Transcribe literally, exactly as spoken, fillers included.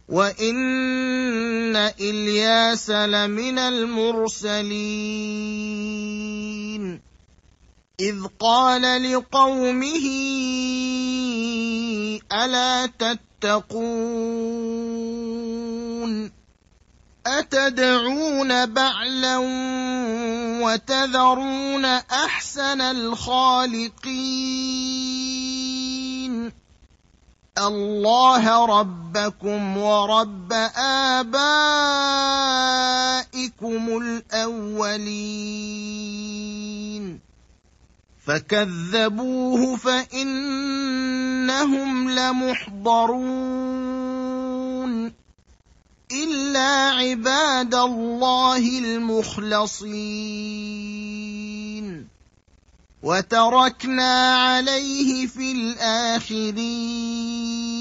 وإن إلياس لمن المرسلين إذ قال لقومه ألا تتقون أتدعون بعلا وتذرون أحسن الخالقين الله ربكم ورب آبائكم الأولين فكذبوه فإنهم لمحضرون إلا عباد الله المخلصين وتركنا عليه في الآخرين